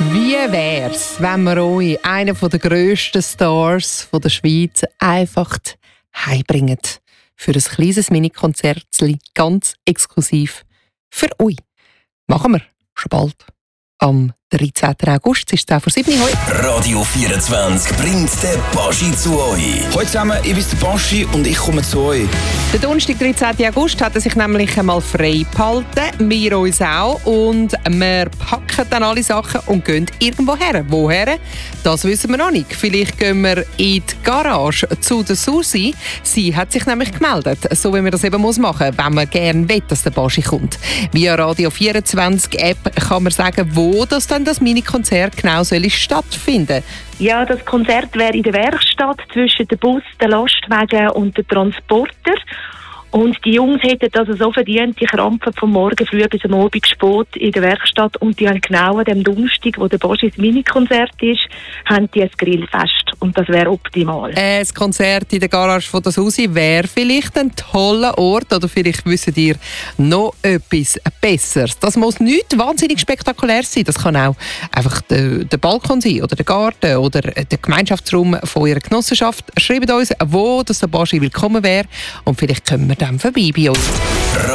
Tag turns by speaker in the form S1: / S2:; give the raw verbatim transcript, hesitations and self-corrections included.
S1: Wie wär's, wenn wir euch einen der grössten Stars der Schweiz einfach heimbringen? Für ein kleines Mini-Konzertchen, ganz exklusiv für euch. Machen wir schon bald. Am dreizehnten August, es ist zehn vor sieben Uhr.
S2: Radio vierundzwanzig bringt den Baschi zu euch.
S3: Hallo zusammen, ich bin der Baschi und ich komme zu euch.
S1: Der Donnerstag, dreizehnten August, hat er sich nämlich einmal frei behalten. Wir uns auch. Und wir packen dann alle Sachen und gehen irgendwo her. Woher? Das wissen wir noch nicht. Vielleicht gehen wir in die Garage zu der Susi. Sie hat sich nämlich gemeldet, so wie man das eben machen muss, wenn man gerne will, dass der Baschi kommt. Via Radio vierundzwanzig App kann man sagen, wo das dann das Mini-Konzert genau soll stattfinden.
S4: Ja, das Konzert wäre in der Werkstatt zwischen dem Bus, den Lastwagen und dem Transporter. Und die Jungs hätten also so verdient, die Krampfen vom Morgen früh bis am Abend spät in der Werkstatt. Und die haben genau an dem Donnerstag, wo der Baschi das Mini-Konzert ist, haben die ein Grillfest. Und das wäre optimal.
S1: Äh, das Konzert in der Garage von der Susi wäre vielleicht ein toller Ort. Oder vielleicht wisst ihr noch etwas Besseres. Das muss nicht wahnsinnig spektakulär sein. Das kann auch einfach der, der Balkon sein oder der Garten oder der Gemeinschaftsraum von eurer Genossenschaft. Schreibt uns, wo das der Baschi willkommen wäre. Und vielleicht kommen wir dann vorbei bei uns.